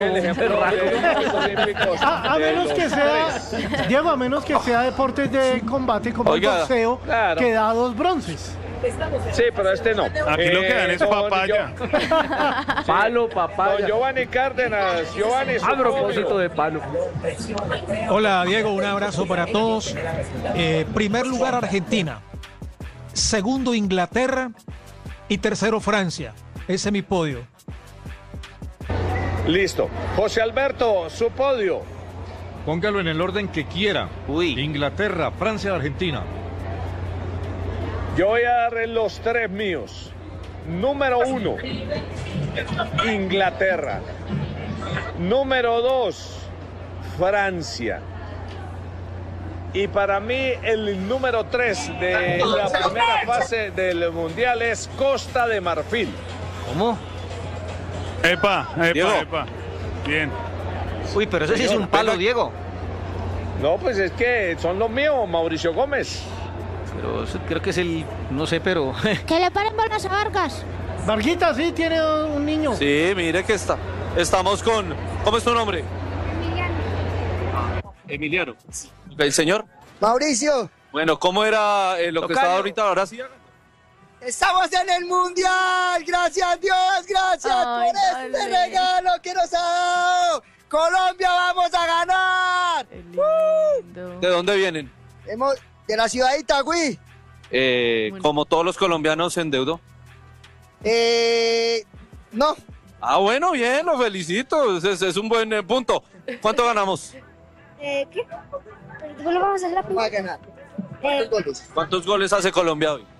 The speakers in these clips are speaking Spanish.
El ejemplo A menos que sea, Diego, a menos que sea deportes de combate como el boxeo, claro, que da 2 bronces. Sí, pero este no. Aquí lo que dan es papaya. Palo, papaya. Don Giovanni Cárdenas, Giovanni. A propósito de palo. Hola Diego, un abrazo para todos. Primer lugar Argentina, segundo Inglaterra y tercero Francia. Ese es mi podio. Listo. José Alberto, su podio. Póngalo en el orden que quiera. Inglaterra, Francia, Argentina. Yo voy a dar los 3 míos. Número 1, Inglaterra. Número 2, Francia. Y para mí el número 3 de la primera fase del Mundial es Costa de Marfil. ¿Cómo? Epa. Bien. Uy, pero eso sí es un palo, Diego. No, pues es que son los míos, Mauricio Gómez. Pero creo que es el, no sé, pero... Que le paren bolas a Vargas. Varguita, sí, tiene un niño. Sí, mire que estamos con... ¿Cómo es tu nombre? Emiliano. ¿El señor? Mauricio. Bueno, ¿cómo era lo que estaba ahorita? Ahora sí. Estamos en el Mundial. Gracias Dios, gracias por este regalo que nos ha dado. Colombia, vamos a ganar. ¿De dónde vienen? De la ciudad de Itagüí. Como todos los colombianos en deudo. No. Ah, bueno, bien, lo felicito. Es un buen punto. ¿Cuánto ganamos? ¿Qué? ¿Cómo lo vamos a hacer la Va a ganar. ¿Cuántos goles hace Colombia hoy?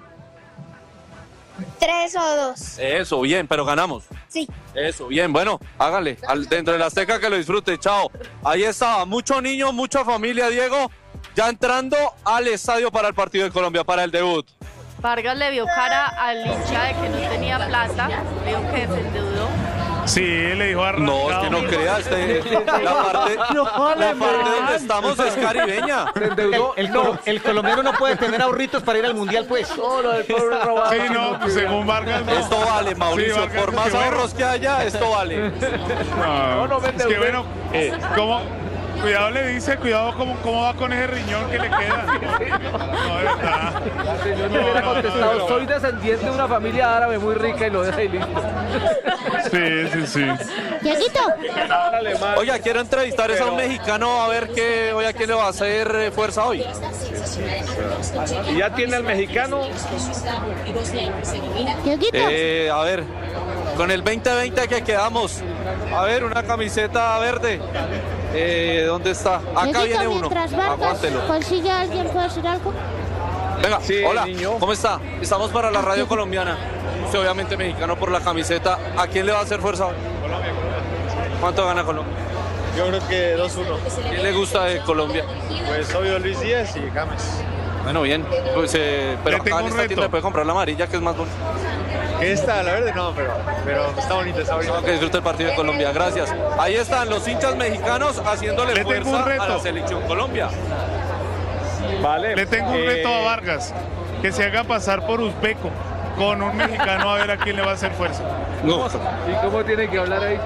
3 o 2. Eso, bien, pero ganamos. Sí. Eso, bien, bueno, hágale. Dentro de la Azteca que lo disfrute, chao. Ahí está, mucho niño, mucha familia, Diego. Ya entrando al estadio para el partido de Colombia, para el debut. Vargas le vio cara al hincha de que no tenía plata, le dijo que se endeudó. Sí, le dijo arrancado. No, es que no creas, la parte donde estamos es caribeña. El colombiano no puede tener ahorritos para ir al Mundial, pues. Solo el pobre robado. Sí, no, pues según Vargas. No. Esto vale, Mauricio, Sí, Vargas, por más ahorros que haya, esto vale. No, es que bueno, ¿cómo? Cuidado le dice, cuidado cómo va con ese riñón que le queda. No, de verdad. Yo no hubiera contestado, soy descendiente de una familia árabe muy rica y lo deja ahí listo. Sí. Dieguito. Oiga, quiero entrevistar a un mexicano a ver hoy a quién le va a hacer fuerza hoy. ¿Y ya tiene el mexicano? Dieguito. A ver, con el 2020 que quedamos. A ver, una camiseta verde. ¿Dónde está? Acá Dieguito, viene uno. mientras Vargas Aguántelo. consigue a alguien, ¿puede decir algo? Venga, Sí, hola, niño. ¿cómo está? Estamos para la radio colombiana. Usted obviamente mexicano por la camiseta. ¿A quién le va a hacer fuerza hoy? Colombia. ¿Cuánto gana Colombia? Yo creo que 2-1. ¿Quién le gusta de Colombia? Pues obvio Luis Díaz y James. Bueno, bien. Pues, pero acá en esta tienda puede comprar la amarilla, que es más bonita. Esta, la verde no, pero está bonita, está bonita. No, que disfrute el partido de Colombia, gracias. Ahí están los hinchas mexicanos haciéndole fuerza a la selección Colombia. Vale. Le tengo un reto a Vargas, que se haga pasar por uzbeco con un mexicano a ver a quién le va a hacer fuerza. No. ¿Y cómo tiene que hablar ahí?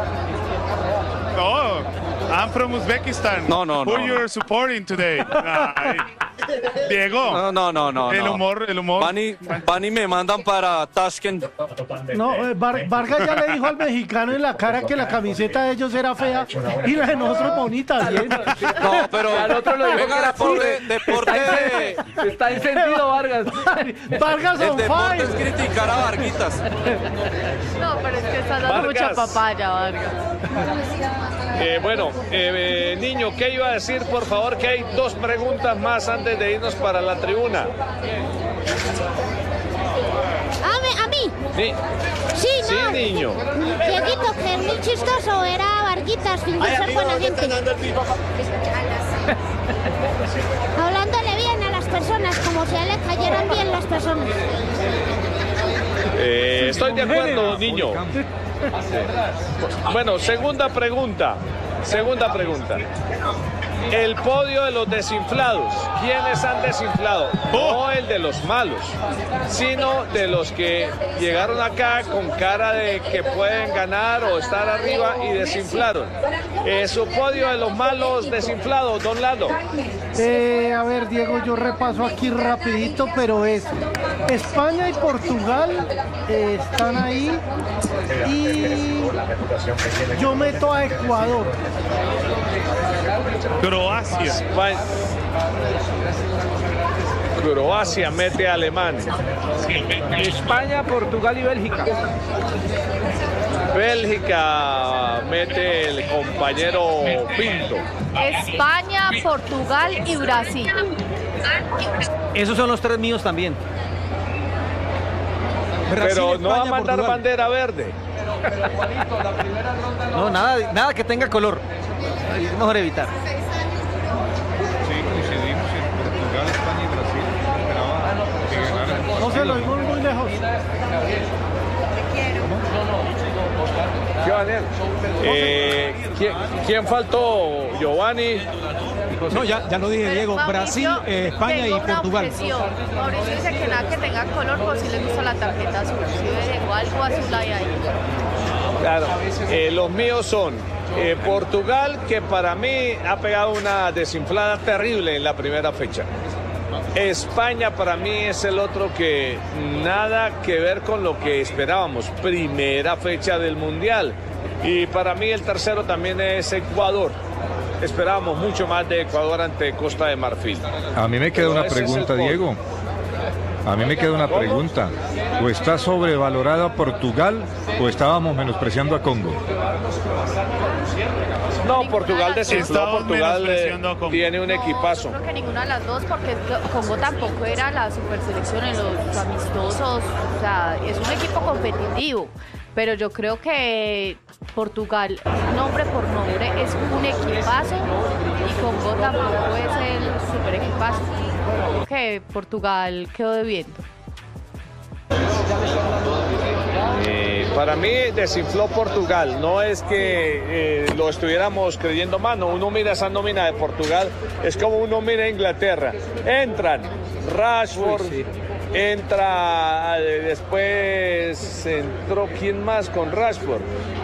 No, I'm from Uzbekistan. No. Who you're supporting today? Ay. Diego. No. El humor. Van y me mandan para Tashkent. No, Vargas ya le dijo al mexicano en la cara que la camiseta de ellos era fea y la de nosotros bonita, bien. No, pero Al otro lo dijo que era pobre. deporte. Está encendido Vargas. Vargas El on deporte es fire. criticar a Varguitas. No, pero es que está dando Vargas. mucha papaya, Vargas. Bueno, niño, ¿qué iba a decir? Por favor, que hay 2 preguntas más antes de irnos para la tribuna. ¿A mí? Sí, Sí, no. sí, niño. Dieguito, que es muy chistoso, era Varguitas, fingió ser buena gente. Hablándole bien a las personas, como si a él le cayeran bien las personas. Estoy de acuerdo, niño. Bueno, segunda pregunta. El podio de los desinflados. ¿Quiénes han desinflado? No el de los malos, sino de los que llegaron acá con cara de que pueden ganar o estar arriba y desinflaron. Su podio de los malos desinflados, don Lalo. A ver, Diego, yo repaso aquí rapidito, pero es España y Portugal están ahí, y yo meto a Ecuador. Croacia. Croacia mete a Alemania. España, Portugal y Bélgica. Bélgica mete el compañero Pinto. España, Portugal y Brasil. Esos son los 3 míos también. Pero Brasil, no España, va a mandar Portugal. bandera verde. No, nada que tenga color. Es mejor evitar. Sí, coincidimos en Portugal, España y Brasil. Esperaba que ganaran. No se lo vimos muy lejos. ¿Qué va, Daniel? ¿Quién faltó? Giovanni. No, ya lo dije, Diego. Brasil, España y tengo una Portugal. objeción. Mauricio dice que nada que tenga color, por si le gusta la tarjeta azul. Si ve llegó algo azul ahí. Claro, los míos son Portugal, que para mí ha pegado una desinflada terrible en la primera fecha. España para mí es el otro que nada que ver con lo que esperábamos. Primera fecha del Mundial. Y para mí el tercero también es Ecuador. Esperábamos mucho más de Ecuador ante Costa de Marfil. A mí me queda una Pero ese es pregunta, el podio. Diego. A mí me queda una pregunta. ¿O está sobrevalorado Portugal o estábamos menospreciando a Congo? No, Portugal desinfló. Estamos Portugal menospreciando a Congo. tiene un equipazo. Creo que ninguna de las dos, porque Congo tampoco era la super selección en los amistosos. O sea, es un equipo competitivo. Pero yo creo que Portugal, nombre por nombre, es un equipazo y Congo tampoco es el super equipazo. Creo que Portugal quedó debiendo. Para mí desinfló Portugal, no es que lo estuviéramos creyendo más, no, uno mira esa nómina de Portugal, es como uno mira Inglaterra, entran Rashford, entra, después entró, ¿quién más con Rashford?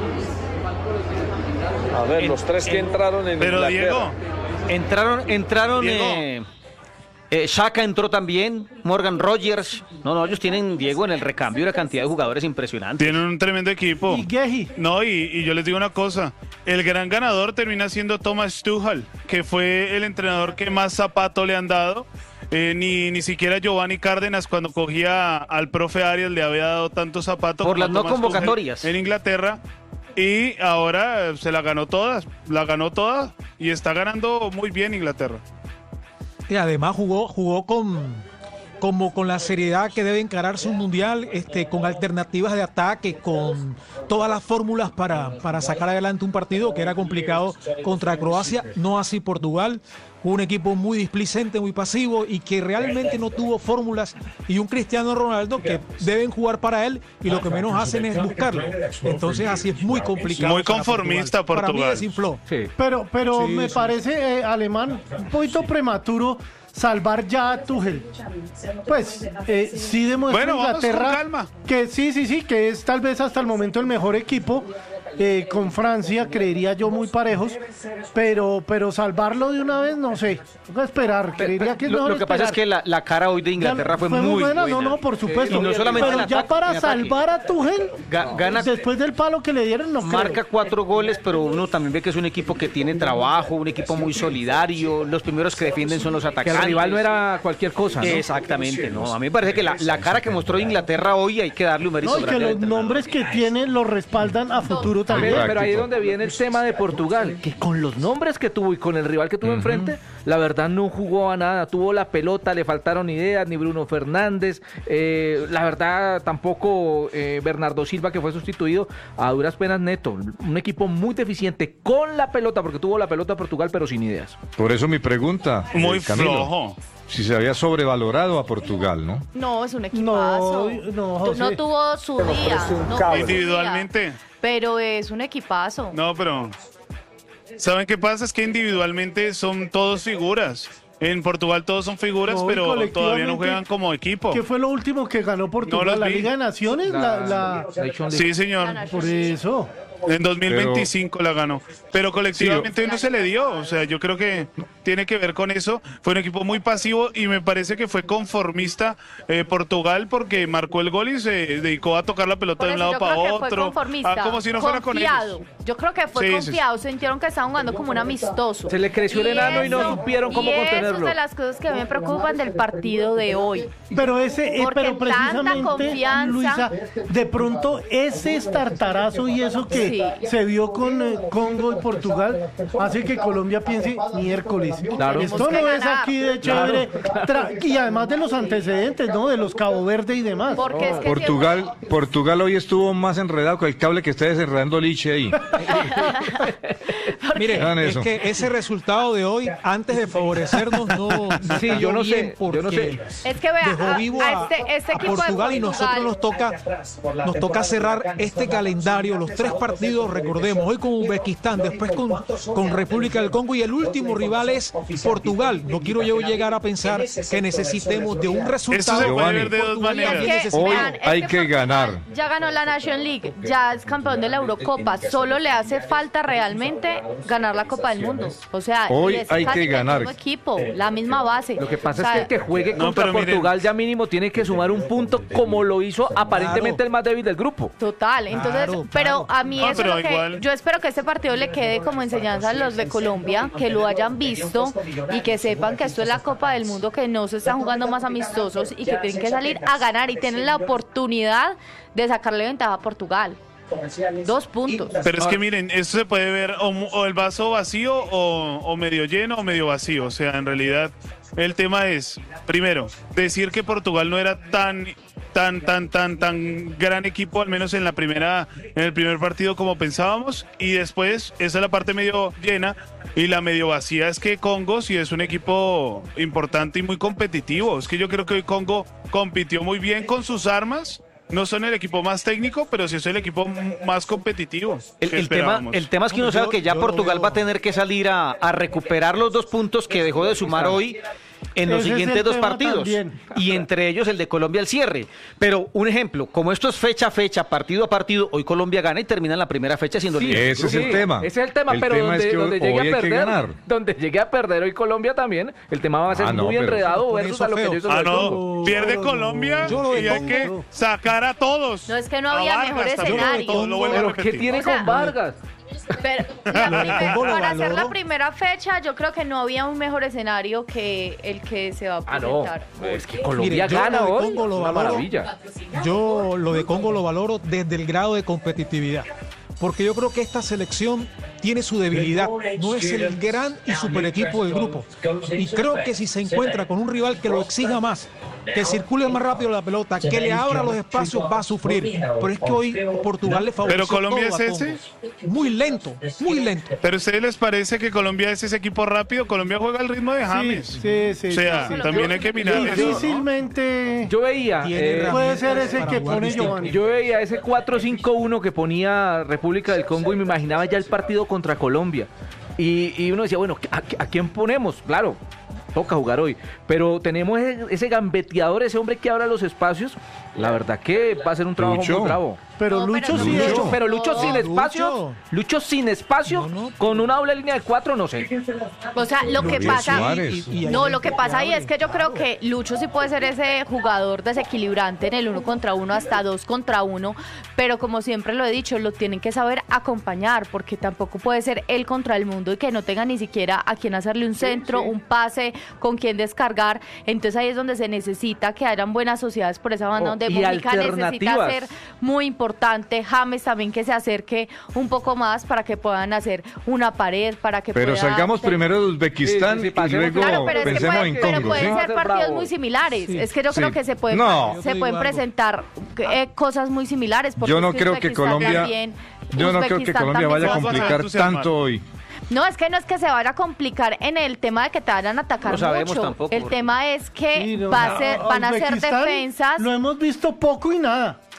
A ver, los 3 que entraron en Pero Inglaterra. Diego, Entraron. Diego. Xhaka entró también, Morgan Rogers. No, ellos tienen, Diego, en el recambio una cantidad de jugadores impresionantes. tienen un tremendo equipo. Y Gehi. No, y yo les digo una cosa, el gran ganador termina siendo Thomas Tuchel, que fue el entrenador que más zapato le han dado. Ni siquiera Giovanni Cárdenas, cuando cogía al profe Arias, le había dado tantos zapatos Por como las no Thomas Tuchel convocatorias. en Inglaterra. Y ahora se la ganó todas y está ganando muy bien Inglaterra. Y además jugó con la seriedad que debe encararse un mundial, con alternativas de ataque, con todas las fórmulas para sacar adelante un partido que era complicado contra Croacia, no así Portugal. Un equipo muy displicente, muy pasivo y que realmente no tuvo fórmulas, y un Cristiano Ronaldo que deben jugar para él y lo que menos hacen es buscarlo. Entonces así es muy complicado. Muy para conformista Para mí Portugal. desinfló. Sí. Pero Sí, me sí. parece, Alemán, un poquito prematuro salvar ya a Tuchel. Pues sí demuestra Bueno, vamos Inglaterra con calma. que sí, que es tal vez hasta el momento el mejor equipo. Con Francia creería yo muy parejos, pero salvarlo de una vez no sé, tengo que esperar, creería que es mejor Lo que pasa es que esperar. la cara hoy de Inglaterra Ya fue muy buena. No, por supuesto. Y no solamente pero en ya ataque, para en ataque. salvar a Tuchel, Gana, después del palo que le dieron, no marca creo. 4 goles, pero uno también ve que es un equipo que tiene trabajo, un equipo muy solidario. Los primeros que defienden son los Que atacantes. el rival no era cualquier cosa, ¿no? Exactamente, no. A mí me parece que la cara que mostró Inglaterra hoy hay que darle un mérito No, y que grande al los entrenador. nombres que tiene los respaldan a futuro también. Pero ahí es donde viene el tema de Portugal, que con los nombres que tuvo y con el rival que tuvo enfrente, la verdad no jugó a nada, tuvo la pelota, le faltaron ideas, ni Bruno Fernández, la verdad tampoco Bernardo Silva, que fue sustituido, a duras penas Neto, un equipo muy deficiente con la pelota, porque tuvo la pelota Portugal pero sin ideas. Por eso mi pregunta, Muy Camilo, flojo. si se había sobrevalorado a Portugal, ¿no? No, es un equipazo. No, José. No tuvo su día. No tuvo su Individualmente. día, pero es un equipazo. No, pero ¿Saben qué pasa? Es que individualmente son todos figuras. En Portugal todos son figuras, No, y pero todavía no colectivamente, juegan como equipo. ¿Qué fue lo último que ganó Portugal? No los ¿La vi. Liga de Naciones? Sí, señor. Por eso. En 2025 la ganó. Pero colectivamente no se le dio. O sea, yo creo que tiene que ver con eso. Fue un equipo muy pasivo y me parece que fue conformista Portugal porque marcó el gol y se dedicó a tocar la pelota de un lado para otro. Como si no fuera con ellos. Yo creo que fue Sí, confiado. Sintieron que estaban jugando como un amistoso. Se le creció el enano y no supieron cómo contenerlo. Eso es de las cosas que a mí me preocupan del partido de hoy. Pero Porque pero precisamente, tanta confianza. Luisa, de pronto ese estartarazo y eso que se vio con Congo y Portugal hace que Colombia piense miércoles. Claro. Esto no es aquí de chévere. Y además de los antecedentes, ¿no? De los Cabo Verde y demás. Porque es que Portugal hoy estuvo más enredado con el cable que está desenredando Liche ahí. Mire, Hagan es eso. que ese resultado de hoy, antes de favorecernos, no. Sí, yo no sé, yo no sé. Es que vea, dejó vivo a este a equipo Portugal de y nosotros nos toca cerrar este calendario, los 3 partidos, recordemos, hoy con Uzbekistán, después con República del Congo y el último rival es Portugal. No quiero yo llegar a pensar que necesitemos de un resultado. Eso se puede ver de dos Portugal maneras. también necesita- Hoy vean, es hay que que Portugal ganar. Ya ganó la Nation League, ya es campeón de la Eurocopa. Solo le hace falta realmente ganar la Copa del Mundo. O sea, Hoy y es hay casi que el ganar. mismo equipo, la misma base. Lo que pasa O sea, es que el que juegue No, contra pero miren. Portugal ya mínimo tiene que sumar un punto como lo hizo aparentemente el más débil del grupo. Total, entonces, Claro, pero a mí No, eso es pero lo que igual. yo espero que este partido le quede como enseñanza a los de Colombia, que lo hayan visto y que sepan que esto es la Copa del Mundo, que no se están jugando más amistosos y que tienen que salir a ganar y tienen la oportunidad de sacarle ventaja a Portugal. 2 puntos. Pero es que miren, eso se puede ver o el vaso vacío o medio lleno o medio vacío. O sea, en realidad el tema es, primero, decir que Portugal no era tan gran equipo, al menos en el primer partido como pensábamos, y después, esa es la parte medio llena, y la medio vacía es que Congo sí es un equipo importante y muy competitivo. Es que yo creo que hoy Congo compitió muy bien con sus armas. No son el equipo más técnico, pero sí es el equipo más competitivo. El tema es que uno sabe que ya Portugal va a tener que salir a recuperar los 2 puntos que dejó de sumar hoy en los Ese es siguientes el 2 tema partidos. también. Y entre ellos el de Colombia al cierre. Pero un ejemplo, como esto es fecha a fecha, partido a partido, hoy Colombia gana y termina en la primera fecha siendo Sí, líder. Ese es el tema. Ese es el tema, El pero tema es que donde hoy llegue hay a que perder, ganar. donde llegue a perder hoy Colombia también, el tema va a ser Ah, no, muy pero- enredado Por versus eso a lo que feo. yo hizo Ah, el no, Congo. pierde Colombia Yo lo de y hay Congo, que no. sacar a todos. No, es que no A había Vargas mejor también, escenario. lo vuelvo a Pero ¿qué repetir. tiene O sea, con Vargas? Pero Lo de Congo lo para hacer la valoro. primera fecha, yo creo que no había un mejor escenario que el que se va a Ah, no. presentar. Es que Colombia Mire, yo gana lo de hoy. Congo lo Una valoro. maravilla. Yo lo de Congo lo valoro desde el grado de competitividad, porque yo creo que esta selección tiene su debilidad, no es el gran y super equipo del grupo, y creo que si se encuentra con un rival que lo exija más, que circule más rápido la pelota, que le abra los espacios, va a sufrir. Pero es que hoy Portugal le favoreció. ¿Pero Colombia todo a es ese? Congo. Muy lento, muy lento. ¿Pero a ustedes les parece que Colombia es ese equipo rápido? Colombia juega al ritmo de James. Sí, O sea, sí, sí. también hay que mirar eso, ¿no? Difícilmente Yo veía, puede ser ese que pone Giovanni. yo veía ese 4-5-1 que ponía República del Congo y me imaginaba ya el partido contra Colombia. Y uno decía, bueno, ¿a quién ponemos? Claro, toca jugar hoy. Pero tenemos ese gambeteador, ese hombre que abre los espacios. La verdad que va a ser un trabajo Lucho. muy bravo. Pero No, Lucho pero sí Lucho- es. Pero Lucho sin No, espacio, Lucho sin espacio, con una doble línea de 4, no sé. O sea, lo que Luis pasa, Suárez. no, lo que pasa ahí es que yo creo que Lucho sí puede ser ese jugador desequilibrante en el 1 contra 1 hasta 2 contra 1, pero como siempre lo he dicho, lo tienen que saber acompañar, porque tampoco puede ser él contra el mundo y que no tenga ni siquiera a quien hacerle un centro, un pase, con quien descargar. Entonces ahí es donde se necesita que hayan buenas sociedades por esa banda, donde y Mónica necesita alternativas. ser muy importante, James también que se acerque un poco más para que puedan hacer una pared, para que Pero puedan salgamos primero de Uzbekistán Sí, sí, sí, y pasemos. luego Claro, pero es que pensemos pueden, en pero Congo. pueden ¿sí? ser ser partidos bravos. muy similares. Sí. Es que yo creo Sí. que se pueden, No. se pueden presentar cosas muy similares. porque Yo es no creo que Uzbekistán Colombia, también- yo no creo que Uzbekistán Colombia también vaya a se va complicar entusiasmar. tanto hoy. No, es que no es que se vaya a complicar en el tema de que te vayan a atacar No sabemos mucho. tampoco, El porque- tema es que Sí, no, van a ser Uzbekistán defensas. Lo hemos visto poco y nada.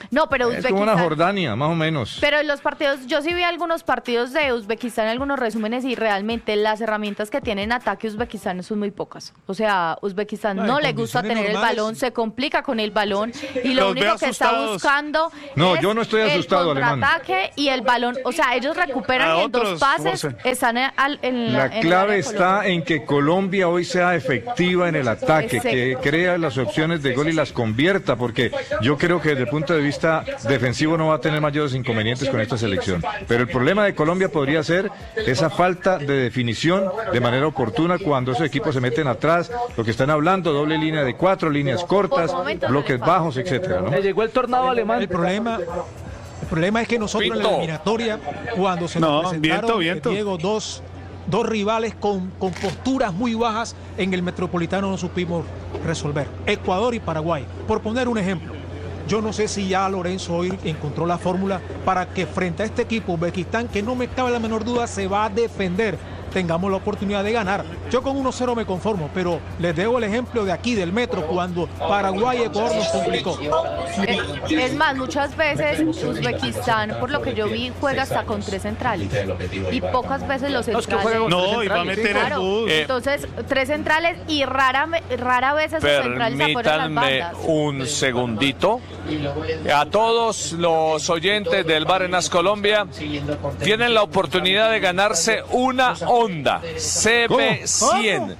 No, pero Es como una Jordania, más o menos. Pero en los partidos, yo sí vi algunos partidos de Uzbekistán, algunos resúmenes, y realmente las herramientas que tiene en ataque Uzbekistán son muy pocas. O sea, Uzbekistán no le gusta tener el balón, se complica con el balón, y lo único que está buscando no, es yo no estoy asustado, el contraataque y el balón. O sea, ellos recuperan en dos pases, están en la clave está en que Colombia hoy sea efectiva en el ataque, que crea las opciones de gol y las convierta, porque yo creo que desde el punto de vista defensivo no va a tener mayores inconvenientes con esta selección. Pero el problema de Colombia podría ser esa falta de definición de manera oportuna cuando esos equipos se meten atrás, lo que están hablando, doble línea de 4, líneas cortas, bloques bajos, etcétera, ¿no? Le llegó el tornado alemán. El problema es que nosotros en la eliminatoria, cuando se nos presentaron, Diego, dos rivales con posturas muy bajas en el Metropolitano, no supimos resolver. Ecuador y Paraguay, por poner un ejemplo. Yo no sé si ya Lorenzo hoy encontró la fórmula para que frente a este equipo Uzbekistán, que no me cabe la menor duda se va a defender, tengamos la oportunidad de ganar. Yo con 1-0 me conformo, pero les dejo el ejemplo de aquí del Metro, cuando Paraguay y Ecuador nos complicó. Es más, muchas veces Uzbekistán, por lo que yo vi, juega hasta con 3 centrales, y pocas veces los centrales. No, iba a meter el bus. Entonces, 3 centrales y rara vez esos centrales afueran las bandas. Un segundito. A todos los oyentes del Barrenas Colombia, tienen la oportunidad de ganarse una Honda CB100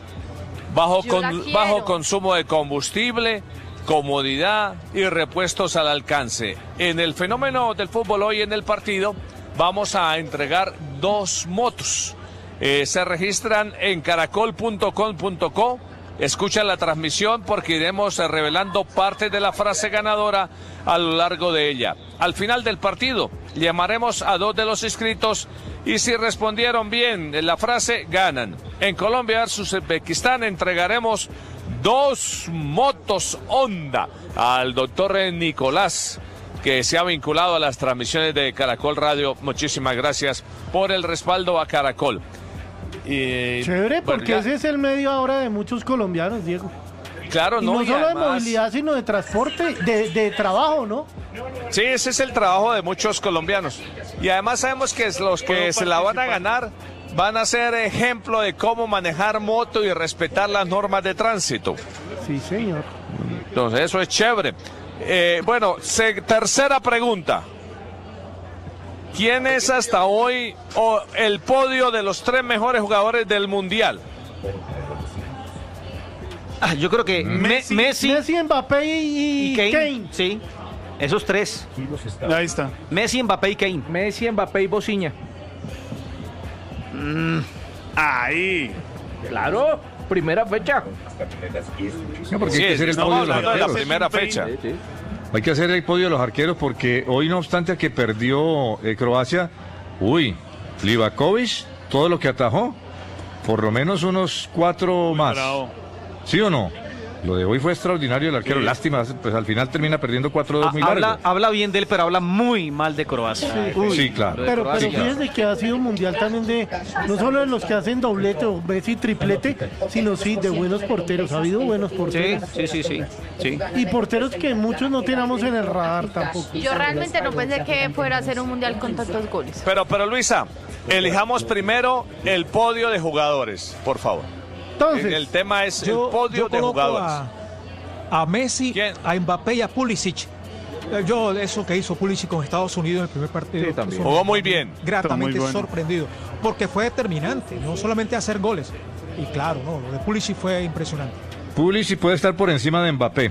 bajo consumo de combustible, comodidad y repuestos al alcance. En el fenómeno del fútbol hoy en el partido vamos a entregar 2 motos. Se registran en caracol.com.co. Escucha la transmisión porque iremos revelando parte de la frase ganadora a lo largo de ella. Al final del partido llamaremos a 2 de los inscritos y si respondieron bien la frase, ganan. En Colombia versus Uzbekistán entregaremos 2 motos Honda al doctor Nicolás, que se ha vinculado a las transmisiones de Caracol Radio. Muchísimas gracias por el respaldo a Caracol. Chévere, porque ese es el medio ahora de muchos colombianos, Diego. Claro, y no solo además de movilidad, sino de transporte, de trabajo, ¿no? Sí, ese es el trabajo de muchos colombianos. Y además sabemos que los que se la van a ganar van a ser ejemplo de cómo manejar moto y respetar las normas de tránsito. Sí, señor. Entonces, eso es chévere. Bueno, tercera pregunta. ¿Quién es hasta hoy el podio de los 3 mejores jugadores del Mundial? Yo creo que Messi, Mbappé y Kane. Sí, esos 3. Ahí está. Messi, Mbappé y Kane. Messi, Mbappé y Bociña. Ahí. Claro, primera fecha. No, porque hay que hacer el podio de los hablando de la arqueros. primera fecha. Sí. Hay que hacer el podio de los arqueros porque hoy, no obstante a que perdió Croacia, Livakovic, todo lo que atajó, por lo menos unos 4 más. Bravo. ¿Sí o no? Lo de hoy fue extraordinario el arquero. Sí. Lástima, pues al final termina perdiendo 4-2 muy largo. Habla bien de él, pero habla muy mal de Croacia. Sí, claro. Pero fíjese que ha sido mundial también de, no solo de los que hacen doblete o Messi triplete, sino sí de buenos porteros. Ha habido buenos porteros. Sí. Y porteros que muchos no tenemos en el radar tampoco. Yo realmente no pensé que fuera a ser un mundial con tantos goles. Pero Luisa, elijamos primero el podio de jugadores, por favor. Entonces, el tema es el podio de jugadores. A Messi, ¿Quién? a Mbappé y a Pulisic. Yo, eso que hizo Pulisic con Estados Unidos en el primer partido. Sí, también. Jugó muy bien. Gratamente Muy bueno. sorprendido. Porque fue determinante, no solamente hacer goles. Y claro, no, lo de Pulisic fue impresionante. Pulisic puede estar por encima de Mbappé.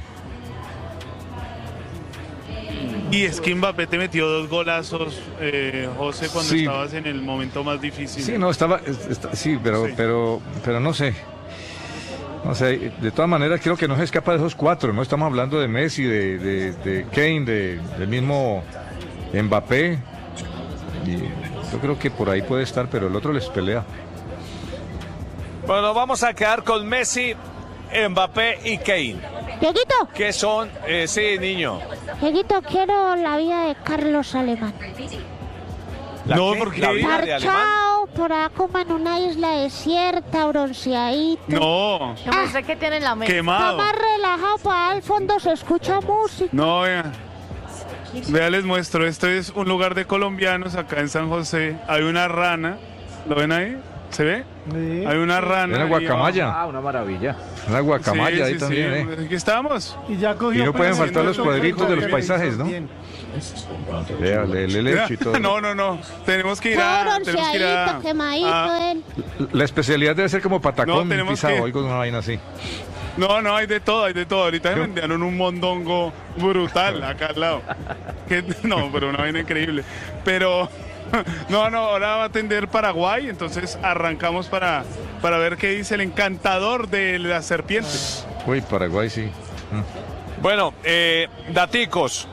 Y es que Mbappé te metió 2 golazos, José, cuando Sí. estabas en el momento más difícil. Sí, no, sí, pero no sé. No sé, de todas maneras creo que no se escapa de esos 4, ¿no? Estamos hablando de Messi, de Kane, del mismo Mbappé. Y yo creo que por ahí puede estar, pero el otro les pelea. Bueno, vamos a quedar con Messi, Mbappé y Kane. Dieguito, ¿Qué son? Sí, niño. Dieguito, quiero la vida de Carlos Alemán. No, qué? porque La vida de Alemán. Parchao, por acá como en una isla desierta, bronceadito. No, Yo no sé qué tiene en la mente. Está quemado. más relajado, para al fondo se escucha música. No, vea. Vea, les muestro, esto es un lugar de colombianos acá en San José. Hay una rana, ¿lo ven ahí? ¿Se ve? Sí. Hay una rana. Una guacamaya. Ah, una maravilla. Una guacamaya Sí, ahí sí, también, sí. Aquí estamos. Y ya cogió. Y no pueden faltar los presupuesto cuadritos de los con paisajes, ¿no? bien. Vea, le echo y todo. No. Tenemos que ir a... Bronceadito, quemadito, él. La especialidad debe ser como patacón No, tenemos pisado, que- algo de una vaina así. No, hay de todo, Ahorita me enviaron un mondongo brutal acá al lado. No, pero una vaina increíble. Pero, ahora va a atender Paraguay, entonces arrancamos para ver qué dice el encantador de las serpientes. Uy, Paraguay sí. Bueno, daticos.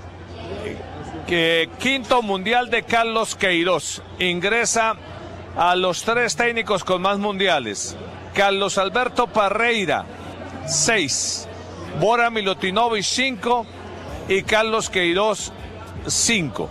Quinto mundial de Carlos Queiroz. Ingresa a los 3 técnicos con más mundiales. Carlos Alberto Parreira, 6. Bora Milutinovic, 5. Y Carlos Queiroz, 5.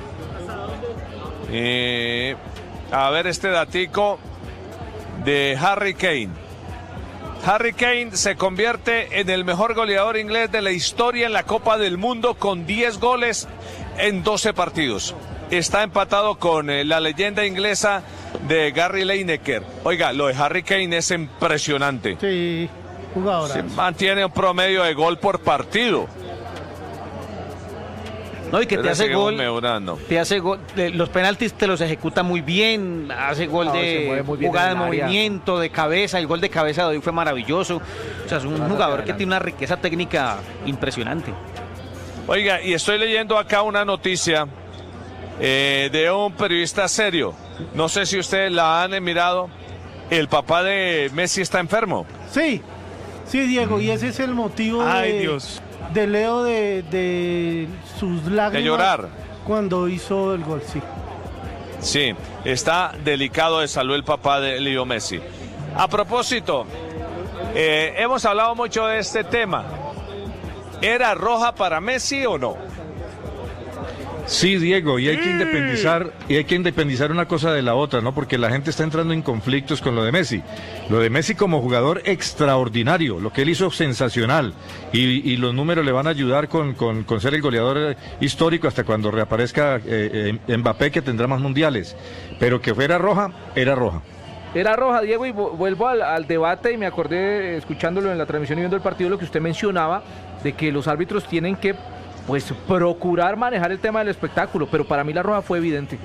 A ver este datico de Harry Kane. Harry Kane se convierte en el mejor goleador inglés de la historia en la Copa del Mundo con 10 goles en 12 partidos. Está empatado con la leyenda inglesa de Gary Lineker. Oiga, lo de Harry Kane es impresionante. Sí, jugadora. Se mantiene un promedio de gol por partido. No, y que te Pero hace seguimos gol. mejorando. Te hace gol. Los penaltis te los ejecuta muy bien. Hace gol Se de mueve muy bien jugada de en el área. movimiento, de cabeza. El gol de cabeza de hoy fue maravilloso. O sea, es un jugador que tiene una riqueza técnica impresionante. Oiga, y estoy leyendo acá una noticia de un periodista serio. No sé si ustedes la han mirado. El papá de Messi está enfermo. Sí, Diego, y ese es el motivo Ay, Dios. de Leo de sus lágrimas. De llorar. Cuando hizo el gol, sí. Sí, está delicado de salud el papá de Leo Messi. A propósito, hemos hablado mucho de este tema. ¿Era roja para Messi o no? Sí, Diego, y hay que independizar una cosa de la otra, ¿no? Porque la gente está entrando en conflictos con lo de Messi. Lo de Messi como jugador extraordinario, lo que él hizo sensacional, y los números le van a ayudar con ser el goleador histórico hasta cuando reaparezca Mbappé, que tendrá más mundiales. Pero que fuera roja, era roja. Era roja, Diego, y vuelvo al debate y me acordé, escuchándolo en la transmisión y viendo el partido, lo que usted mencionaba, de que los árbitros tienen que procurar manejar el tema del espectáculo, pero para mí la roja fue evidente.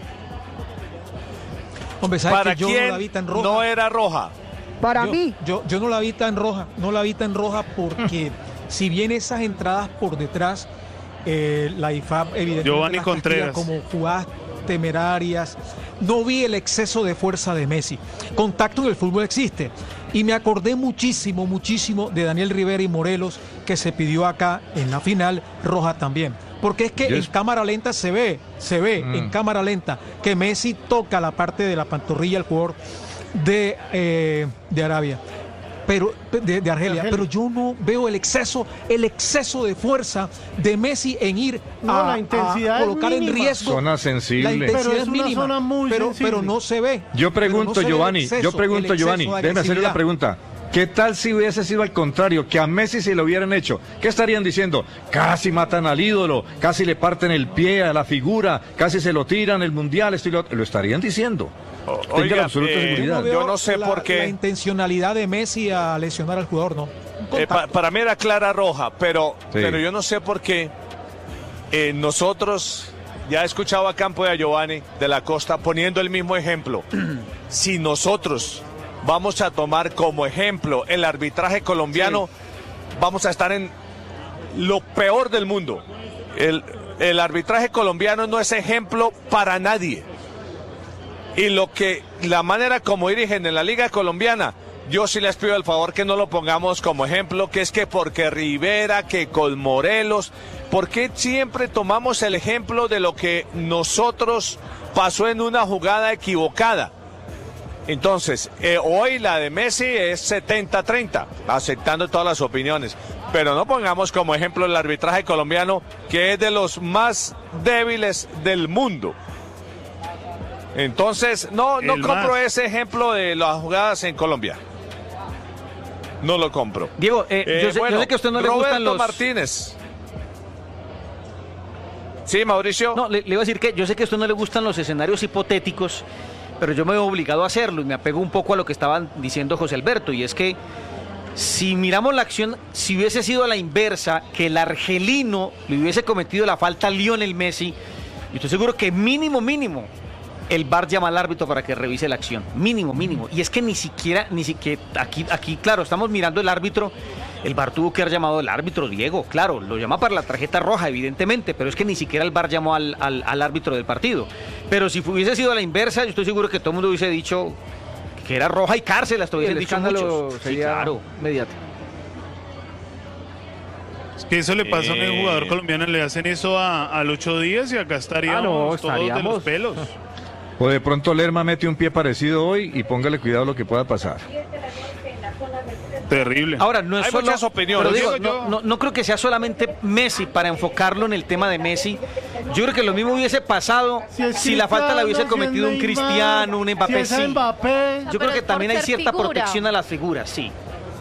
Hombre, ¿sabes ¿Para que yo quién no la vi tan roja? no era roja? Para Yo- mí, Yo no la vi tan roja, porque si bien esas entradas por detrás, la IFAB evidentemente Giovanni las castiga Contreras. como jugadas temerarias, no vi el exceso de fuerza de Messi. Contacto en el fútbol existe. Y me acordé muchísimo de Daniel Rivera y Morelos, que se pidió acá en la final, roja también. Porque es que en cámara lenta se ve en cámara lenta que Messi toca la parte de la pantorrilla al jugador de Arabia. Pero de Argelia, pero yo no veo el exceso de fuerza de Messi en ir No, la intensidad a es colocar en mínima. riesgo. Zona La sensible. intensidad Pero es es una mínima, zona muy sensible. pero no se ve. Yo pregunto, Pero no se ve el Giovanni, exceso de déjeme hacerle una agresividad. pregunta. ¿Qué tal si hubiese sido al contrario, que a Messi se lo hubieran hecho? ¿Qué estarían diciendo? Casi matan al ídolo, casi le parten el pie a la figura, casi se lo tiran el mundial, lo estarían diciendo. Tenga la absoluta seguridad. Yo no sé por La qué. intencionalidad de Messi a lesionar al jugador, ¿no? Un contacto. Para mí era clara roja, pero Sí. yo no sé por qué nosotros, ya he escuchado a Campo y a Giovanni de la Costa poniendo el mismo ejemplo. Si nosotros vamos a tomar como ejemplo el arbitraje colombiano, vamos a estar en lo peor del mundo. El arbitraje colombiano no es ejemplo para nadie. Y la manera como dirigen en la Liga Colombiana, yo sí les pido el favor que no lo pongamos como ejemplo, que es que porque Rivera, que con Morelos, ¿por qué siempre tomamos el ejemplo de lo que nosotros pasó en una jugada equivocada? Entonces, hoy la de Messi es 70-30, aceptando todas las opiniones, pero no pongamos como ejemplo el arbitraje colombiano, que es de los más débiles del mundo. Entonces, no compro ese ejemplo de las jugadas en Colombia. No lo compro. Diego, yo sé que a usted no le gustan Roberto los... Martínez. Sí, Mauricio. No, le iba a decir que yo sé que a usted no le gustan los escenarios hipotéticos, pero yo me veo obligado a hacerlo y me apego un poco a lo que estaban diciendo José Alberto, y es que si miramos la acción, si hubiese sido a la inversa, que el argelino le hubiese cometido la falta a Lionel Messi, yo estoy seguro que mínimo, el VAR llama al árbitro para que revise la acción. Mínimo. Y es que ni siquiera, aquí, claro, estamos mirando el árbitro. El VAR tuvo que haber llamado al árbitro, Diego, claro, lo llama para la tarjeta roja, evidentemente, pero es que ni siquiera el VAR llamó al árbitro del partido. Pero si hubiese sido a la inversa, yo estoy seguro que todo el mundo hubiese dicho que era roja y cárcel, hasta hubiesen dicho muchos. Sí, claro, mediático. Es que eso le pasa a un jugador colombiano, le hacen eso al 8 días y acá estaríamos todos de los pelos. O de pronto Lerma mete un pie parecido hoy y póngale cuidado lo que pueda pasar. Terrible. Ahora, no es Hay solo, muchas opiniones. Pero digo, no creo que sea solamente Messi para enfocarlo en el tema de Messi. Yo creo que lo mismo hubiese pasado si la falta la hubiese cometido un Cristiano, un Mbappé. Si es Mbappé. Yo creo que también hay cierta protección a las figuras, sí.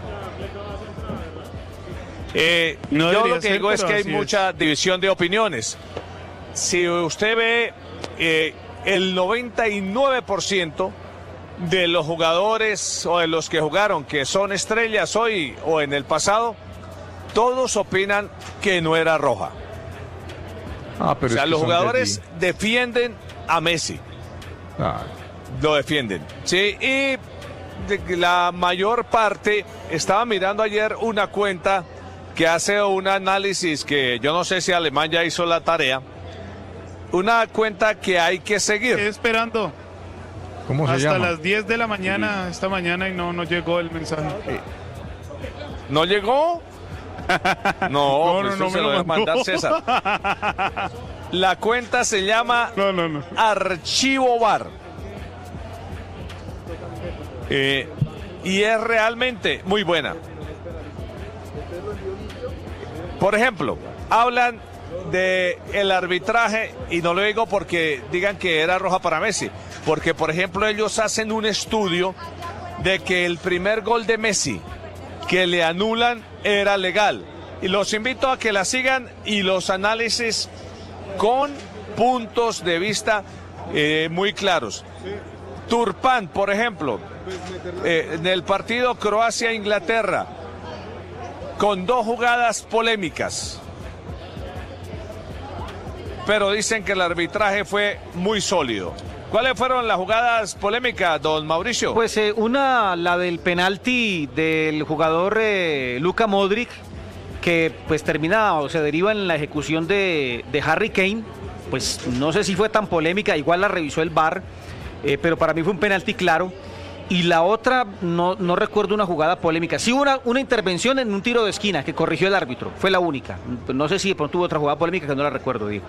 Yo lo que digo es que hay mucha división de opiniones. Si usted ve el 99% de los jugadores o de los que jugaron, que son estrellas hoy o en el pasado, todos opinan que no era roja. Pero o sea, los jugadores defienden a Messi. Lo defienden. Sí, y la mayor parte, estaba mirando ayer una cuenta que hace un análisis que yo no sé si Alemán ya hizo la tarea. Una cuenta que hay que seguir. Estoy esperando. ¿Cómo se hasta llama? las 10 de la mañana, esta mañana, y no llegó el mensaje. ¿No llegó? No, no, se lo debe mandar César. La cuenta se llama Archivo VAR. Y es realmente muy buena. Por ejemplo, hablan de el arbitraje, y no lo digo porque digan que era roja para Messi, porque por ejemplo ellos hacen un estudio de que el primer gol de Messi que le anulan era legal, y los invito a que la sigan y los análisis con puntos de vista muy claros. Turpán, por ejemplo, en el partido Croacia-Inglaterra, con 2 jugadas polémicas, pero dicen que el arbitraje fue muy sólido. ¿Cuáles fueron las jugadas polémicas, don Mauricio? Pues la del penalti del jugador Luka Modric, que pues termina o se deriva en la ejecución de Harry Kane. Pues no sé si fue tan polémica, igual la revisó el VAR, pero para mí fue un penalti claro. Y la otra, no recuerdo una jugada polémica. Sí hubo una intervención en un tiro de esquina que corrigió el árbitro. Fue la única. No sé si de pronto hubo otra jugada polémica que no la recuerdo, Diego.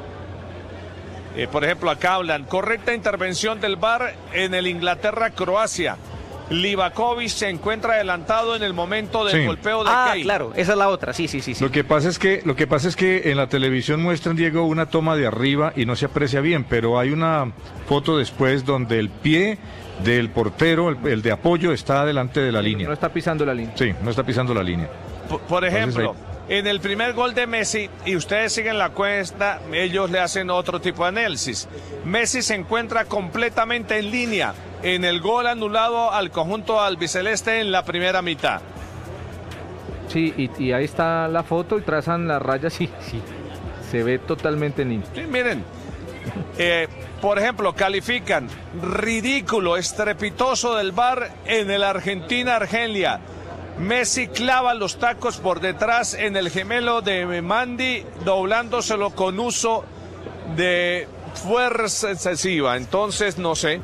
Por ejemplo, acá hablan, correcta intervención del VAR en el Inglaterra-Croacia. Livakovic se encuentra adelantado en el momento del golpeo de Kane. Claro, esa es la otra, sí. Lo que pasa es que en la televisión muestran, Diego, una toma de arriba y no se aprecia bien, pero hay una foto después donde el pie del portero, el de apoyo, está delante de la línea. No está pisando la línea. Sí, no está pisando la línea. Por ejemplo, en el primer gol de Messi, y ustedes siguen la cuenta, ellos le hacen otro tipo de análisis. Messi se encuentra completamente en línea en el gol anulado al conjunto albiceleste en la primera mitad. Sí, y ahí está la foto y trazan las rayas y sí, se ve totalmente en línea. Sí, miren. Por ejemplo, califican ridículo, estrepitoso del VAR en el Argentina-Argelia. Messi clava los tacos por detrás en el gemelo de Mandi, doblándoselo con uso de fuerza excesiva. Entonces, no sé.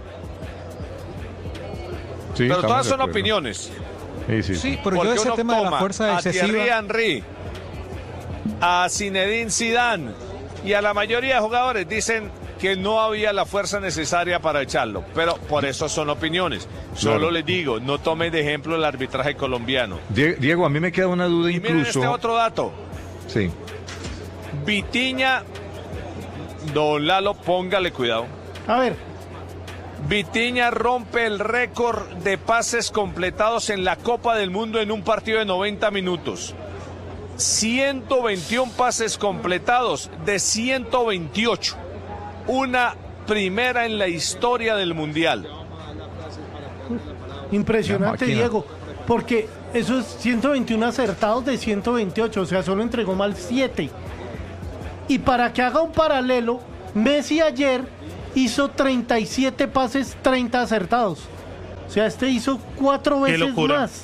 Sí, pero todas son opiniones. Sí, pero yo ese tema de la fuerza excesiva. A Thierry Henry, a Zinedine Zidane y a la mayoría de jugadores dicen que no había la fuerza necesaria para echarlo, pero por eso son opiniones. Solo les digo, no tomen de ejemplo el arbitraje colombiano. Diego, a mí me queda una duda y incluso. Miren este otro dato. Sí. Vitinha, don Lalo, póngale cuidado. A ver. Vitinha rompe el récord de pases completados en la Copa del Mundo en un partido de 90 minutos. 121 pases completados de 128. Una primera en la historia del Mundial. Impresionante, Diego, porque esos 121 acertados de 128, o sea, solo entregó mal 7. Y para que haga un paralelo, Messi ayer hizo 37 pases, 30 acertados. O sea, hizo 4 veces más.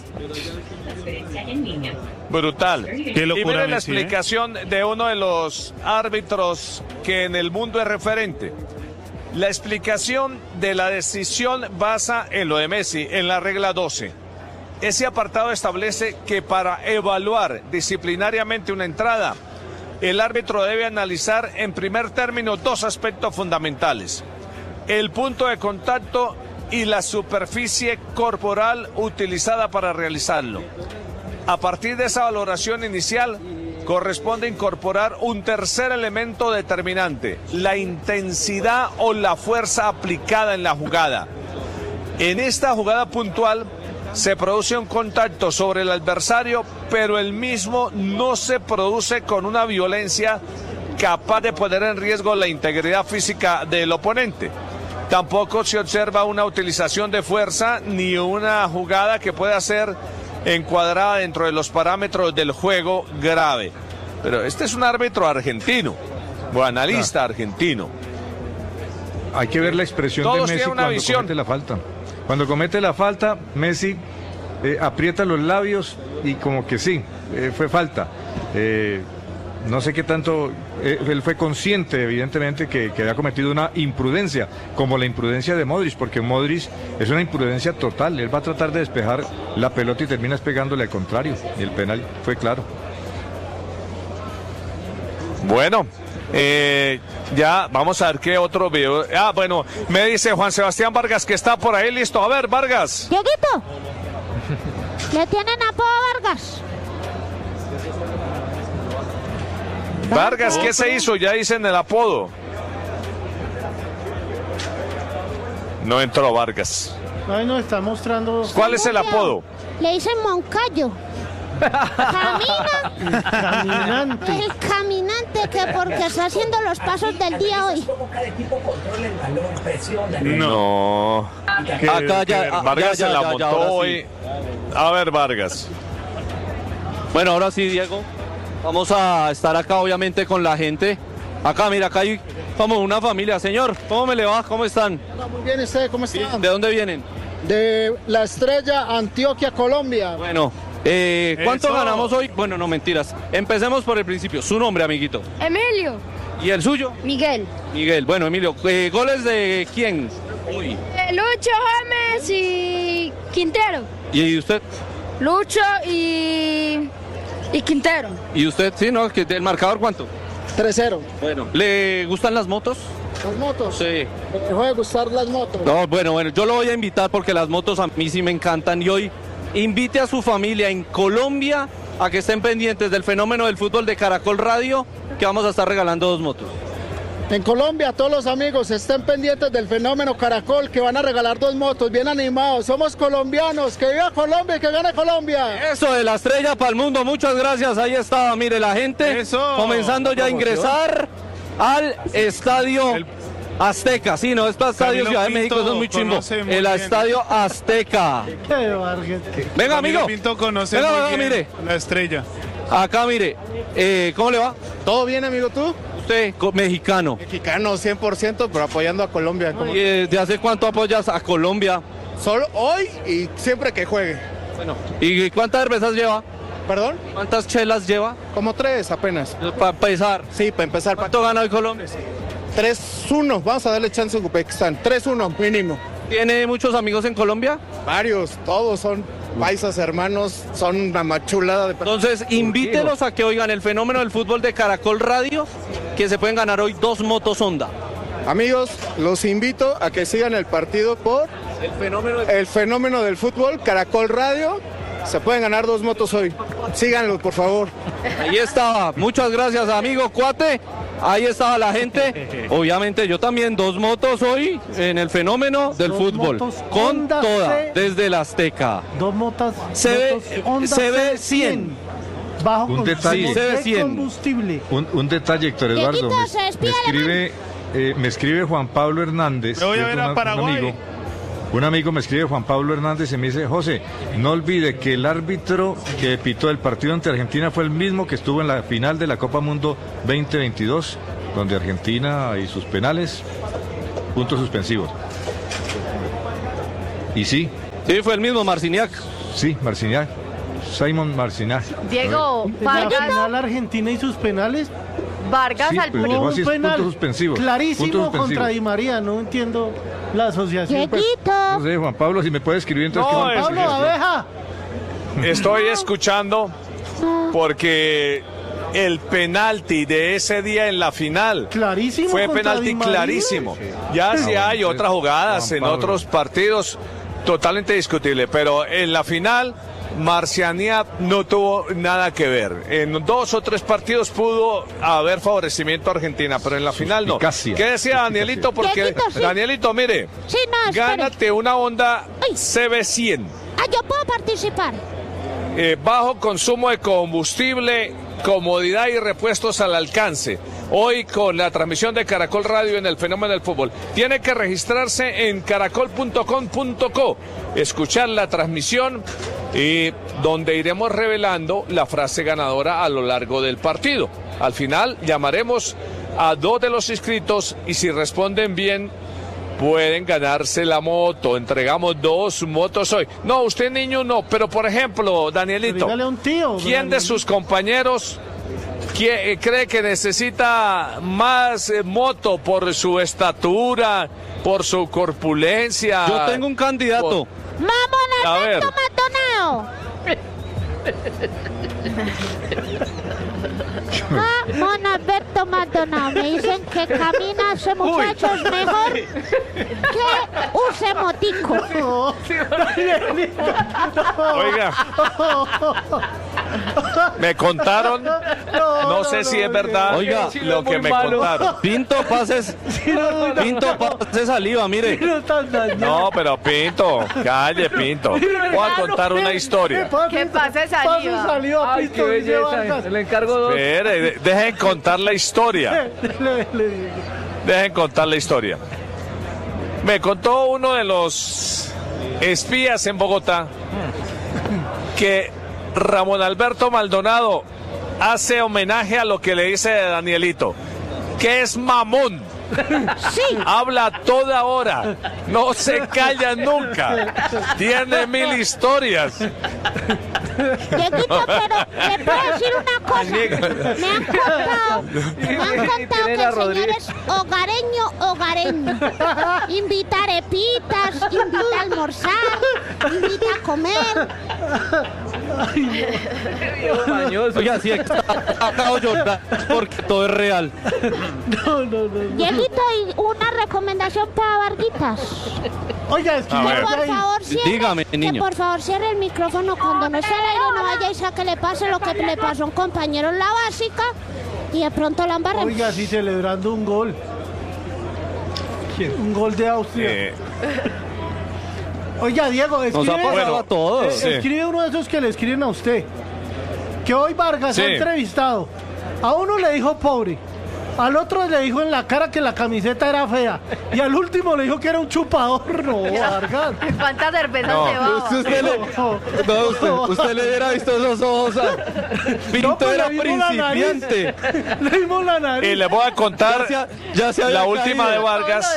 Brutal. Qué locura, y miren la Messi, explicación de uno de los árbitros que en el mundo es referente. La explicación de la decisión basa en lo de Messi, en la regla 12. Ese apartado establece que para evaluar disciplinariamente una entrada, el árbitro debe analizar en primer término 2 aspectos fundamentales: el punto de contacto y la superficie corporal utilizada para realizarlo. A partir de esa valoración inicial, corresponde incorporar un tercer elemento determinante: la intensidad o la fuerza aplicada en la jugada. En esta jugada puntual se produce un contacto sobre el adversario, pero el mismo no se produce con una violencia capaz de poner en riesgo la integridad física del oponente. Tampoco se observa una utilización de fuerza ni una jugada que pueda ser encuadrada dentro de los parámetros del juego grave. Pero este es un árbitro argentino, o analista argentino. Hay que ver la expresión Todos de Messi tienen una cuando visión. comete la falta. Cuando comete la falta, Messi aprieta los labios y como que sí, fue falta. No sé qué tanto, él fue consciente evidentemente que había cometido una imprudencia, como la imprudencia de Modric, porque Modric es una imprudencia total. Él va a tratar de despejar la pelota y termina pegándole al contrario, y el penal fue claro. Bueno, ya vamos a ver qué otro video. Bueno, me dice Juan Sebastián Vargas que está por ahí listo. A ver, Vargas. Dieguito, le tienen apodo a Vargas. Vargas, ¿qué se hizo? Ya dicen el apodo. No entró Vargas. Ay, nos está mostrando. ¿Cuál es el apodo? Le dicen Moncayo. Camina. Caminante. El caminante, que porque está haciendo los pasos del día hoy. No. Acá ya. Vargas ya, se la ya, montó ahora sí. hoy. A ver, Vargas. Bueno, ahora sí, Diego. Vamos a estar acá, obviamente, con la gente. Acá, mira, acá hay como una familia. Señor, ¿cómo me le va? ¿Cómo están? Muy bien, ¿y ustedes cómo están? ¿De dónde vienen? De La Estrella, Antioquia, Colombia. Bueno, ¿cuánto Eso. ganamos hoy? Bueno, no, mentiras. Empecemos por el principio. Su nombre, amiguito. Emilio. ¿Y el suyo? Miguel. Miguel. Bueno, Emilio, ¿goles de quién? Uy. Lucho James y Quintero. ¿Y usted? Lucho y Quintero. ¿Y usted? Sí, ¿no? ¿El marcador cuánto? 3-0. Bueno. ¿Le gustan las motos? ¿Las motos? Sí. Me dejó de gustar las motos. No, bueno, yo lo voy a invitar porque las motos a mí sí me encantan y hoy invite a su familia en Colombia a que estén pendientes del fenómeno del fútbol de Caracol Radio, que vamos a estar regalando 2 motos. En Colombia, todos los amigos estén pendientes del fenómeno Caracol, que van a regalar 2 motos, bien animados. Somos colombianos, que viva Colombia y que gane Colombia. Eso de La Estrella para el mundo, muchas gracias. Ahí está, mire la gente comenzando ya a ingresar al estadio Azteca. Sí, no, es para Estadio Ciudad de México, eso es muy chimbo. El estadio Azteca. Venga, amigo. Pinto conoce Venga, muy venga, bien mire. La Estrella. Acá, mire. ¿Cómo le va? ¿Todo bien, amigo, tú? Usted, mexicano. Mexicano, 100%, pero apoyando a Colombia. ¿Y desde hace cuánto apoyas a Colombia? Solo hoy y siempre que juegue. Bueno, ¿y cuántas cervezas lleva? ¿Perdón? ¿Cuántas chelas lleva? Como 3 apenas. Para empezar. Sí, para empezar. ¿Cuánto gana hoy Colombia? 3-1, vamos a darle chance a Uzbekistán. 3-1 mínimo. ¿Tiene muchos amigos en Colombia? Varios, todos son paisas, hermanos, son una machulada de personas. Entonces, invítelos a que oigan el fenómeno del fútbol de Caracol Radio, que se pueden ganar hoy 2 motos Honda. Amigos, los invito a que sigan el partido por el fenómeno del fútbol, Caracol Radio. Se pueden ganar 2 motos hoy. Síganlos, por favor. Ahí estaba. Muchas gracias, amigo Cuate. Ahí estaba la gente. Obviamente yo también 2 motos hoy en el fenómeno del fútbol. Con Honda toda, C. desde la Azteca. 2 motos. CB 100. bajo Un consumo detalle. de combustible. Un detalle, Héctor Eduardo. Me escribe Juan Pablo Hernández. Me voy a ver a Paraguay. Un amigo me escribe, Juan Pablo Hernández, y me dice: José, no olvide que el árbitro que pitó el partido ante Argentina fue el mismo que estuvo en la final de la Copa Mundo 2022, donde Argentina y sus penales, puntos suspensivos. Y sí. Sí, fue el mismo, Marciniak. Sí, Marciniak. Simon Marciniak. Diego, Vargas. La final Argentina y sus penales. Vargas sí, al pero un penal puntos suspensivos. Clarísimo contra Di María, no entiendo la asociación. Pues, no sé, Juan Pablo, si me puede escribir entonces. No, Juan Pablo, abeja. Estoy escuchando porque el penalti de ese día en la final clarísimo fue penalti clarísimo. Ya si hay otras jugadas en otros partidos totalmente discutible, pero en la final Marcianiak no tuvo nada que ver. En 2 o 3 partidos pudo haber favorecimiento a Argentina, pero en la final no. ¿Qué decía Danielito? Porque Danielito, mire, gánate una Honda CB100. Yo puedo participar. Bajo consumo de combustible, comodidad y repuestos al alcance. Hoy con la transmisión de Caracol Radio en el Fenómeno del Fútbol. Tiene que registrarse en caracol.com.co, escuchar la transmisión y donde iremos revelando la frase ganadora a lo largo del partido. Al final llamaremos a 2 de los inscritos y si responden bien pueden ganarse la moto. Entregamos 2 motos hoy. No, usted niño no, pero por ejemplo, Danielito, un tío, ¿quién de sus compañeros cree que necesita más moto por su estatura, por su corpulencia? Yo tengo un candidato. ¡Mamón Alberto Maldonado! Mon Alberto Maldonado, me dicen que camina ese muchacho es mejor que use motico. Oiga, me contaron, no sé si es verdad, oiga, lo que me contaron. Pinto pases saliva, mire. No, pero Pinto, calle Pinto. Voy a contar una historia. ¿Qué pase saliva? Ay, qué belleza. Le encargo 2. Dejen contar la historia. Dejen contar la historia. Me contó uno de los espías en Bogotá que Ramón Alberto Maldonado hace homenaje a lo que le dice Danielito, que es mamón. Sí. Habla toda hora, no se calla nunca, tiene 1000 historias. Dieguito, pero le puedo decir una cosa. Me han contado que el señor es hogareño. Invita arepitas, invita a almorzar, invita a comer. Oiga, sí, acabo de llorar porque todo es real. Dieguito, y una recomendación para Varguitas. Oiga, es que dígame, niño. Que por favor cierre el micrófono cuando no esté al aire, no vayáis a que le pase lo que le pasó a un compañero en la básica y de pronto la embarren. Oiga, sí, celebrando un gol. Un gol de Austria. Oiga, Diego, escribe uno de esos que le escriben a usted. Que hoy Vargas ha entrevistado. A uno le dijo pobre. Al otro le dijo en la cara que la camiseta era fea. Y al último le dijo que era un chupador. No, Vargas. ¿Cuántas cervezas llevaba? Usted le hubiera visto esos ojos. Pinto era principiante. Le vimos la nariz. Y le voy a contar la última de Vargas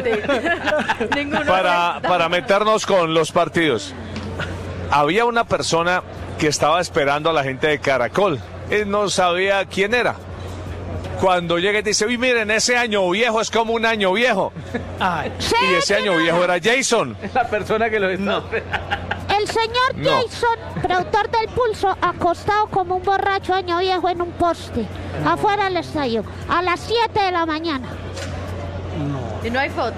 para meternos con los partidos. Había una persona que estaba esperando a la gente de Caracol. Él no sabía quién era. Cuando llega y dice, uy, miren, ese año viejo es como un año viejo. Y ese año viejo era Jason. La persona que lo está. El señor Jason, productor del Pulso, acostado como un borracho año viejo en un poste, afuera del estadio, a las 7 de la mañana. ¿Y no hay foto?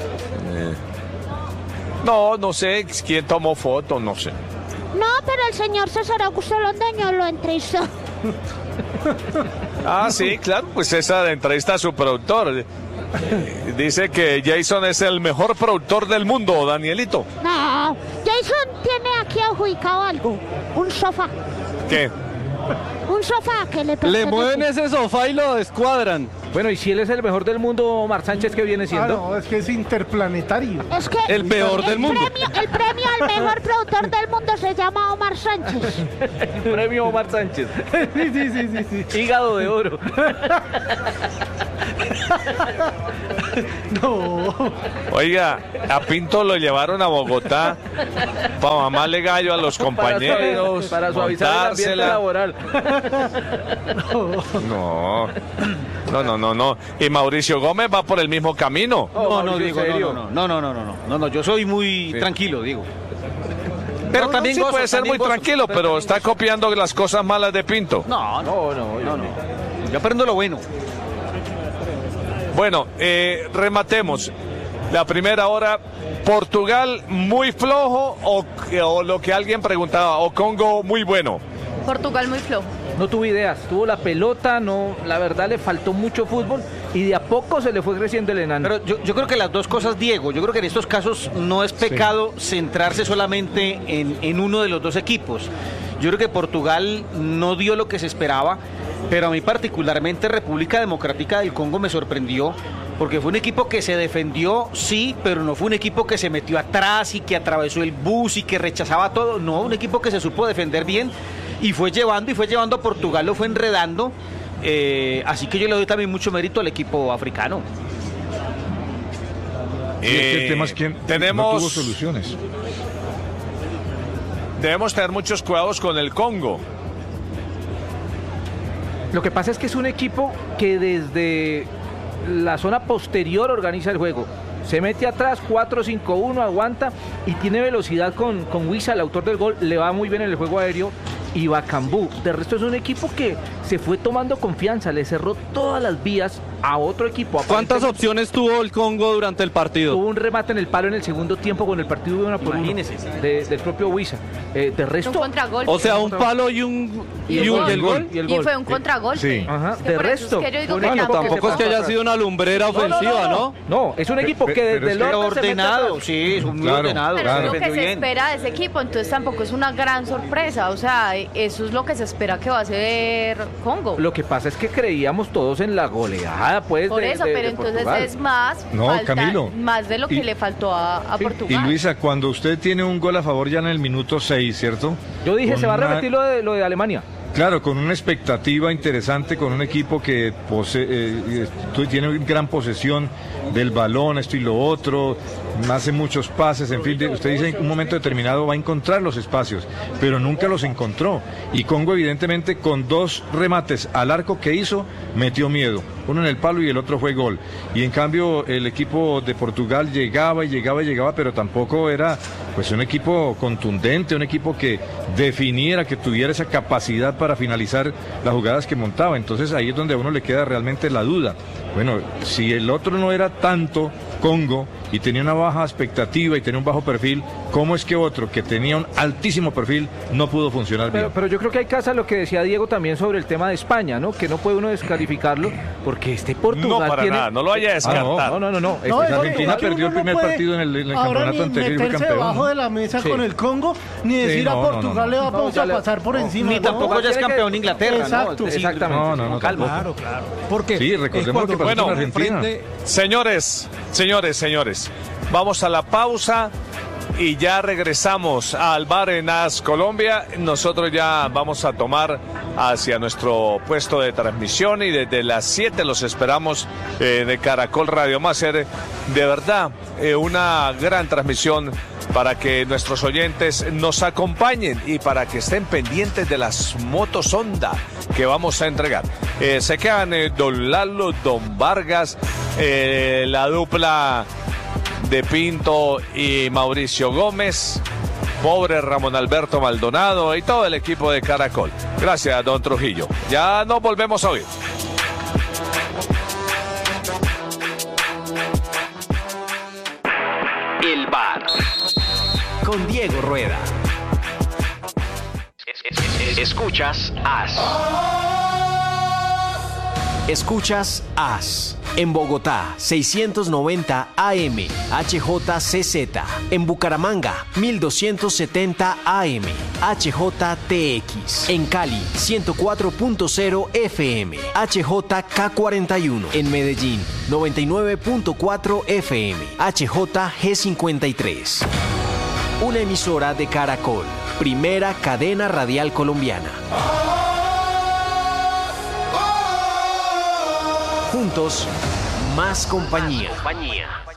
No sé quién tomó foto, no sé. No, pero el señor César Augusto Londoño lo entrevistó. Sí, claro, pues esa entrevista a su productor. Dice que Jason es el mejor productor del mundo, Danielito. No, Jason tiene aquí adjudicado algo, un sofá. ¿Qué? Un sofá que le Le pertenece. mueven ese sofá y lo descuadran. Bueno, y si él es el mejor del mundo, Omar Sánchez, ¿qué viene siendo? No, es que es interplanetario. Es que El peor del mundo. El premio al mejor productor del mundo se llama Omar Sánchez. Premio Omar Sánchez. Sí. Hígado de oro. No. Oiga, a Pinto lo llevaron a Bogotá para mamarle gallo a los compañeros. Para suavizar el ambiente montársela. laboral. No. Y Mauricio Gómez va por el mismo camino. No, Diego, no, yo soy muy tranquilo, Diego. Pero No, también sí gozo, puede ser también muy gozo, tranquilo, pero también está gozo. copiando las cosas malas de Pinto. No. Yo aprendo lo bueno. Bueno, rematemos. La primera hora, Portugal muy flojo o lo que alguien preguntaba, o Congo muy bueno. Portugal muy flojo. No tuvo ideas, tuvo la pelota, no, la verdad le faltó mucho fútbol y de a poco se le fue creciendo el enano. Pero yo creo que las dos cosas, Diego, yo creo que en estos casos no es pecado centrarse solamente en uno de los dos equipos. Yo creo que Portugal no dio lo que se esperaba, pero a mí particularmente República Democrática del Congo me sorprendió, porque fue un equipo que se defendió, sí, pero no fue un equipo que se metió atrás y que atravesó el bus y que rechazaba todo, no, un equipo que se supo defender bien y fue llevando a Portugal, lo fue enredando, así que yo le doy también mucho mérito al equipo africano. El tema es que no tuvo soluciones. Debemos tener muchos cuidados con el Congo. Lo que pasa es que es un equipo que desde la zona posterior organiza el juego. Se mete atrás, 4-5-1, aguanta y tiene velocidad con Wissa, el autor del gol. Le va muy bien en el juego aéreo. Y Bakambu. De resto es un equipo que se fue tomando confianza, le cerró todas las vías a otro equipo. ¿Cuántas opciones tuvo el Congo durante el partido? Tuvo un remate en el palo en el segundo tiempo con el partido de 1-1 del propio Wissa. De resto, Un contragol. O sea, un palo y el gol. Y fue un contragolpe. Sí. Ajá, Es que de por eso es resto. que yo digo un que equipo Bueno, tampoco es que haya pasa sido una lumbrera ofensiva, ¿no? No, es un equipo que pero desde es el que orden se mete Ordenado, atrás. sí, es muy Claro, ordenado. Pero claro. es lo que defendió se bien. espera de ese equipo, entonces tampoco es una gran sorpresa. O sea, eso es lo que se espera que va a hacer Congo. Lo que pasa es que creíamos todos en la goleada, pues. Por de- eso, de- pero de entonces Portugal. es más, No, Camilo. más de lo que Y- le faltó a Y Portugal. Luisa, cuando usted tiene un gol a favor ya en el minuto 6, ¿cierto? Yo dije, Con se va a una- repetir lo de Alemania. Claro, con una expectativa interesante, con un equipo que tiene gran posesión del balón, esto y lo otro, hace muchos pases, en fin, usted dice en un momento determinado va a encontrar los espacios, pero nunca los encontró. Y Congo evidentemente con dos remates al arco que hizo, metió miedo. Uno en el palo y el otro fue gol. Y en cambio el equipo de Portugal llegaba, pero tampoco era pues un equipo contundente, un equipo que definiera, que tuviera esa capacidad para finalizar las jugadas que montaba. Entonces ahí es donde a uno le queda realmente la duda. Bueno, si el otro no era tanto Congo y tenía una baja expectativa y tenía un bajo perfil, ¿cómo es que otro que tenía un altísimo perfil no pudo funcionar bien? Pero yo creo que hay casa lo que decía Diego también sobre el tema de España, ¿no? Que no puede uno descalificarlo porque este Portugal No, para tiene... nada, no lo vaya a descartar. No. No, Este- es que- Argentina es que perdió el uno no primer puede partido en el ahora campeonato ni anterior y fue meterse campeón. debajo de la mesa Sí. con el Congo, ni decir no, a no, Portugal no. le vamos ya a le- pasar por encima. Ni ¿no? tampoco ya es tiene que- campeón Inglaterra, Exacto. ¿no? Exactamente. No, Calma. Claro, claro. Porque Sí, recordemos lo que pasó Bueno, con Argentina. Señores, vamos a la pausa y ya regresamos al Bar en As Colombia. Nosotros ya vamos a tomar hacia nuestro puesto de transmisión y desde las 7 los esperamos de Caracol Radio. Vamos a hacer de verdad una gran transmisión para que nuestros oyentes nos acompañen y para que estén pendientes de las motos Honda que vamos a entregar. Se quedan don Lalo, don Vargas, la dupla de Pinto y Mauricio Gómez, pobre Ramón Alberto Maldonado y todo el equipo de Caracol. Gracias, don Trujillo. Ya nos volvemos a oír. El Bar con Diego Rueda. Escuchas As. Escuchas As. En Bogotá, 690 AM, HJCZ. En Bucaramanga, 1270 AM, HJTX. En Cali, 104.0 FM, HJK41. En Medellín, 99.4 FM, HJG53. Una emisora de Caracol, primera cadena radial colombiana. Juntos, más compañía.